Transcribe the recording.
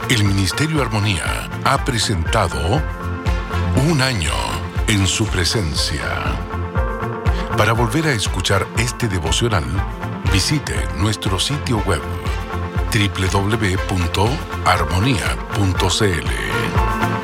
El Ministerio Armonía ha presentado Un Año en su Presencia. Para volver a escuchar este devocional, visite nuestro sitio web www.armonía.cl.